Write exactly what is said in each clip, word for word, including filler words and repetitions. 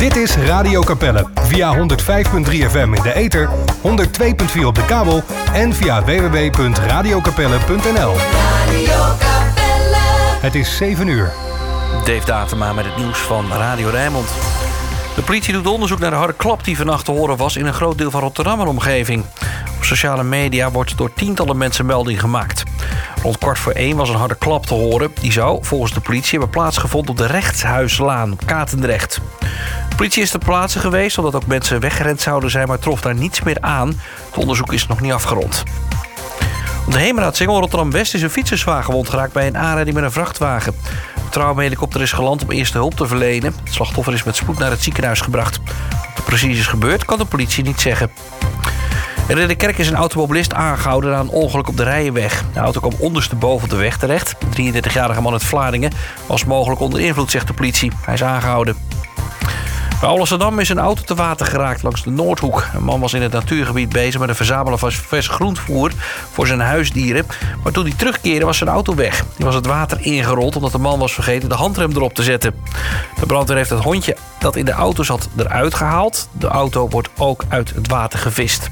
Dit is Radio Capelle via honderd vijf komma drie F M in de ether, honderd twee komma vier op de kabel en via w w w punt radio capelle punt n l. Radio Capelle. Het is zeven uur. Dave Datema met het nieuws van Radio Rijnmond. De politie doet onderzoek naar de harde klap die vannacht te horen was in een groot deel van Rotterdam en omgeving. Op sociale media wordt door tientallen mensen melding gemaakt. Rond kwart voor één was een harde klap te horen. Die zou, volgens de politie, hebben plaatsgevonden op de Rechtshuislaan op Katendrecht. De politie is ter plaatse geweest omdat ook mensen weggerend zouden zijn, maar trof daar niets meer aan. Het onderzoek is nog niet afgerond. Op de Heemraadsingel Rotterdam-West is een fietserswagen gewond geraakt bij een aanrijding met een vrachtwagen. Een traumahelikopter is geland om eerste hulp te verlenen. Het slachtoffer is met spoed naar het ziekenhuis gebracht. Wat er precies is gebeurd, kan de politie niet zeggen. In Ridderkerk is een automobilist aangehouden na een ongeluk op de Rijenweg. De auto kwam ondersteboven op de weg terecht. De drieëndertigjarige man uit Vlaardingen was mogelijk onder invloed, zegt de politie. Hij is aangehouden. Bij Amsterdam is een auto te water geraakt langs de Noordhoek. Een man was in het natuurgebied bezig met het verzamelen van vers groentvoer voor zijn huisdieren. Maar toen hij terugkeerde was zijn auto weg. Die was het water ingerold omdat de man was vergeten de handrem erop te zetten. De brandweer heeft het hondje dat in de auto zat eruit gehaald. De auto wordt ook uit het water gevist.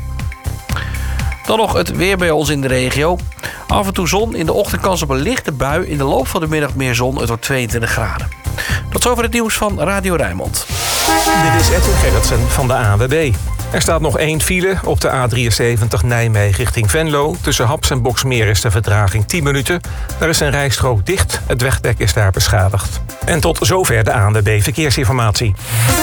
Dan nog het weer bij ons in de regio. Af en toe zon, in de ochtend kans op een lichte bui. In de loop van de middag meer zon, het wordt tweeëntwintig graden. Tot zover het nieuws van Radio Rijnmond. Dit is Edwin Gerritsen van de A N W B. Er staat nog één file op de A drieënzeventig Nijmegen richting Venlo. Tussen Haps en Boksmeer is de vertraging tien minuten. Daar is een rijstrook dicht. Het wegdek is daar beschadigd. En tot zover de A N W B Verkeersinformatie.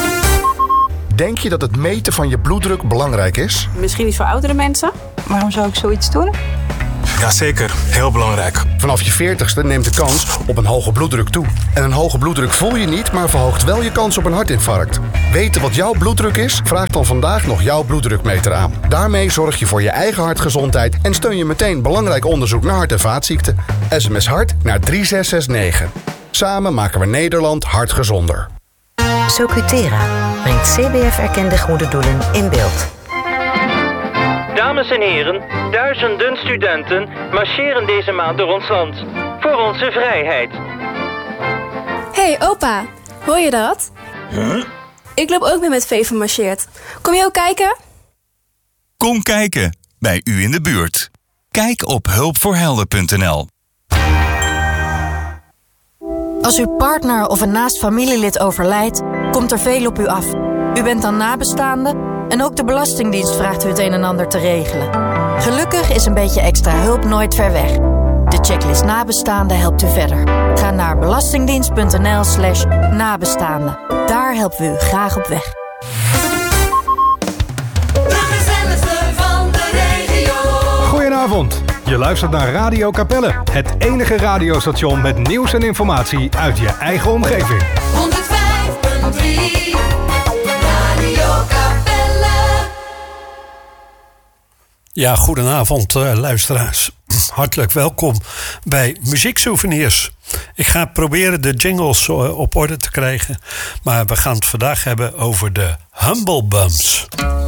Denk je dat het meten van je bloeddruk belangrijk is? Misschien iets voor oudere mensen. Waarom zou ik zoiets doen? Jazeker, heel belangrijk. Vanaf je veertigste neemt de kans op een hoge bloeddruk toe. En een hoge bloeddruk voel je niet, maar verhoogt wel je kans op een hartinfarct. Weten wat jouw bloeddruk is? Vraag dan vandaag nog jouw bloeddrukmeter aan. Daarmee zorg je voor je eigen hartgezondheid en steun je meteen belangrijk onderzoek naar hart- en vaatziekten. S M S hart naar drie zes zes negen. Samen maken we Nederland hartgezonder. Socutera brengt C B F-erkende goede doelen in beeld. Dames en heren, duizenden studenten marcheren deze maand door ons land. Voor onze vrijheid. Hey opa, hoor je dat? Huh? Ik loop ook mee met Veven marcheert. Kom je ook kijken? Kom kijken, bij u in de buurt. Kijk op hulpvoorhelden punt n l. Als uw partner of een naast familielid overlijdt, komt er veel op u af. U bent dan nabestaande en ook de Belastingdienst vraagt u het een en ander te regelen. Gelukkig is een beetje extra hulp nooit ver weg. De checklist nabestaande helpt u verder. Ga naar belastingdienst punt n l slash nabestaande. Daar helpen we u graag op weg. Goedenavond. Je luistert naar Radio Capelle, het enige radiostation met nieuws en informatie uit je eigen omgeving. honderd vijf komma drie Radio Capelle. Ja, goedenavond uh, luisteraars. Hartelijk welkom bij Muzieksouvenirs. Ik ga proberen de jingles uh, op orde te krijgen, maar we gaan het vandaag hebben over de Humble Bums.